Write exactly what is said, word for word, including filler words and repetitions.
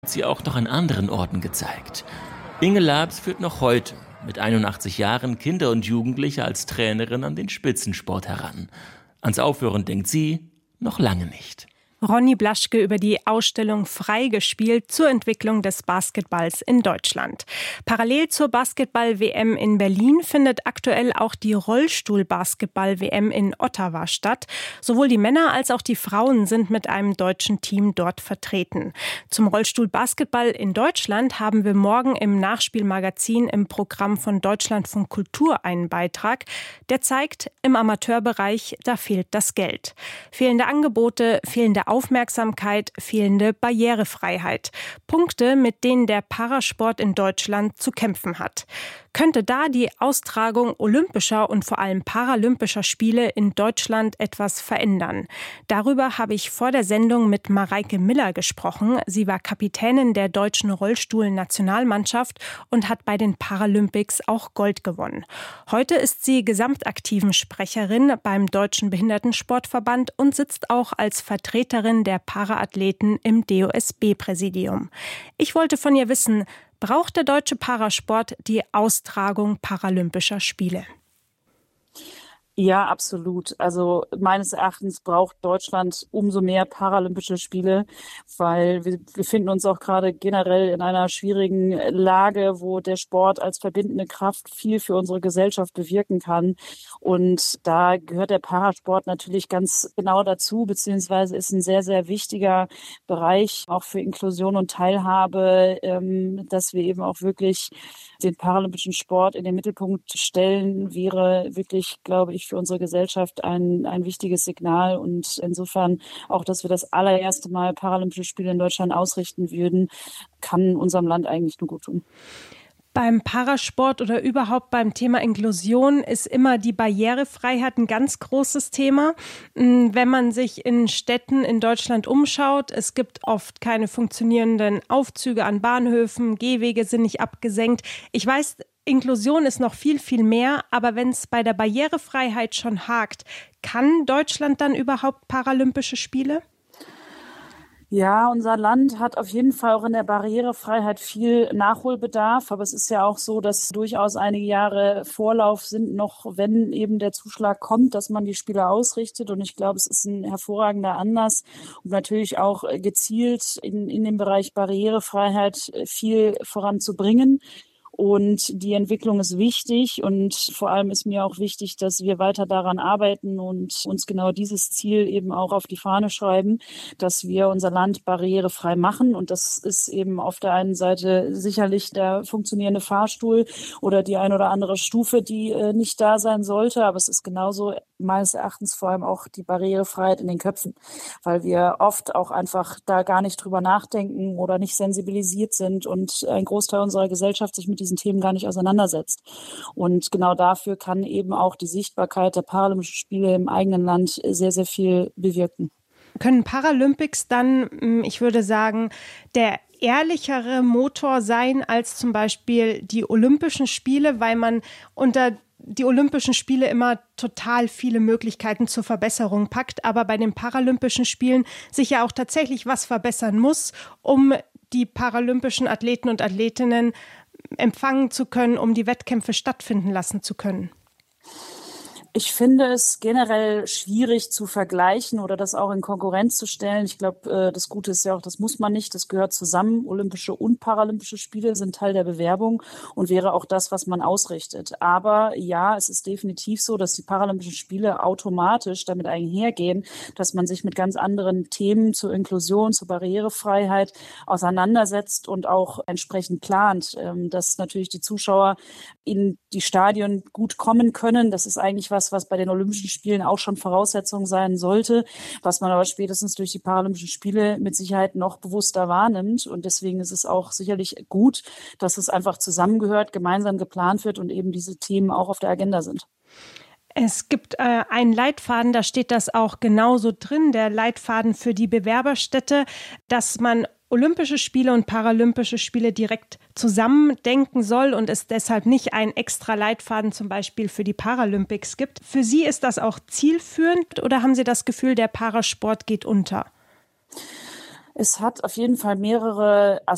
sie auch noch an anderen Orten gezeigt. Inge Labs führt noch heute mit einundachtzig Jahren Kinder und Jugendliche als Trainerin an den Spitzensport heran. Ans Aufhören denkt sie noch lange nicht. Ronny Blaschke über die Ausstellung Freigespielt zur Entwicklung des Basketballs in Deutschland. Parallel zur Basketball-W M in Berlin findet aktuell auch die Rollstuhl-Basketball-W M in Ottawa statt. Sowohl die Männer als auch die Frauen sind mit einem deutschen Team dort vertreten. Zum Rollstuhl-Basketball in Deutschland haben wir morgen im Nachspielmagazin im Programm von Deutschlandfunk Kultur einen Beitrag, der zeigt, im Amateurbereich, da fehlt das Geld. Fehlende Angebote, fehlende Aufmerksamkeit, fehlende Barrierefreiheit. Punkte, mit denen der Parasport in Deutschland zu kämpfen hat. Könnte da die Austragung olympischer und vor allem paralympischer Spiele in Deutschland etwas verändern? Darüber habe ich vor der Sendung mit Mareike Miller gesprochen. Sie war Kapitänin der deutschen Rollstuhl-Nationalmannschaft und hat bei den Paralympics auch Gold gewonnen. Heute ist sie gesamtaktiven Sprecherin beim Deutschen Behindertensportverband und sitzt auch als Vertreterin der Paraathleten im D O S B-Präsidium. Ich wollte von ihr wissen, braucht der deutsche Parasport die Austragung paralympischer Spiele? Ja, absolut. Also meines Erachtens braucht Deutschland umso mehr Paralympische Spiele, weil wir befinden uns auch gerade generell in einer schwierigen Lage, wo der Sport als verbindende Kraft viel für unsere Gesellschaft bewirken kann. Und da gehört der Parasport natürlich ganz genau dazu, beziehungsweise ist ein sehr, sehr wichtiger Bereich auch für Inklusion und Teilhabe, ähm, dass wir eben auch wirklich den paralympischen Sport in den Mittelpunkt stellen, wäre wirklich, glaube ich, für unsere Gesellschaft ein, ein wichtiges Signal. Und insofern auch, dass wir das allererste Mal Paralympische Spiele in Deutschland ausrichten würden, kann unserem Land eigentlich nur gut tun. Beim Parasport oder überhaupt beim Thema Inklusion ist immer die Barrierefreiheit ein ganz großes Thema. Wenn man sich in Städten in Deutschland umschaut, es gibt oft keine funktionierenden Aufzüge an Bahnhöfen, Gehwege sind nicht abgesenkt. Ich weiß, Inklusion ist noch viel, viel mehr, aber wenn es bei der Barrierefreiheit schon hakt, kann Deutschland dann überhaupt Paralympische Spiele? Ja, unser Land hat auf jeden Fall auch in der Barrierefreiheit viel Nachholbedarf. Aber es ist ja auch so, dass durchaus einige Jahre Vorlauf sind, noch wenn eben der Zuschlag kommt, dass man die Spiele ausrichtet. Und ich glaube, es ist ein hervorragender Anlass, um natürlich auch gezielt in, in dem Bereich Barrierefreiheit viel voranzubringen. Und die Entwicklung ist wichtig und vor allem ist mir auch wichtig, dass wir weiter daran arbeiten und uns genau dieses Ziel eben auch auf die Fahne schreiben, dass wir unser Land barrierefrei machen. Und das ist eben auf der einen Seite sicherlich der funktionierende Fahrstuhl oder die ein oder andere Stufe, die äh, nicht da sein sollte. Aber es ist genauso meines Erachtens vor allem auch die Barrierefreiheit in den Köpfen, weil wir oft auch einfach da gar nicht drüber nachdenken oder nicht sensibilisiert sind und ein Großteil unserer Gesellschaft sich mit diesen Themen gar nicht auseinandersetzt. Und genau dafür kann eben auch die Sichtbarkeit der Paralympischen Spiele im eigenen Land sehr, sehr viel bewirken. Können Paralympics dann, ich würde sagen, der ehrlichere Motor sein als zum Beispiel die Olympischen Spiele, weil man unter die Olympischen Spiele immer total viele Möglichkeiten zur Verbesserung packt, aber bei den Paralympischen Spielen sich ja auch tatsächlich was verbessern muss, um die paralympischen Athleten und Athletinnen empfangen zu können, um die Wettkämpfe stattfinden lassen zu können? Ich finde es generell schwierig zu vergleichen oder das auch in Konkurrenz zu stellen. Ich glaube, das Gute ist ja auch, das muss man nicht. Das gehört zusammen. Olympische und Paralympische Spiele sind Teil der Bewerbung und wäre auch das, was man ausrichtet. Aber ja, es ist definitiv so, dass die Paralympischen Spiele automatisch damit einhergehen, dass man sich mit ganz anderen Themen zur Inklusion, zur Barrierefreiheit auseinandersetzt und auch entsprechend plant, dass natürlich die Zuschauer in die Stadien gut kommen können. Das ist eigentlich was, was bei den Olympischen Spielen auch schon Voraussetzung sein sollte, was man aber spätestens durch die Paralympischen Spiele mit Sicherheit noch bewusster wahrnimmt. Und deswegen ist es auch sicherlich gut, dass es einfach zusammengehört, gemeinsam geplant wird und eben diese Themen auch auf der Agenda sind. Es gibt äh, einen Leitfaden, da steht das auch genauso drin, der Leitfaden für die Bewerberstädte, dass man Olympische Spiele und Paralympische Spiele direkt zusammendenken soll und es deshalb nicht einen extra Leitfaden zum Beispiel für die Paralympics gibt. Für Sie ist das auch zielführend oder haben Sie das Gefühl, der Parasport geht unter? Es hat auf jeden Fall mehrere Aspekte.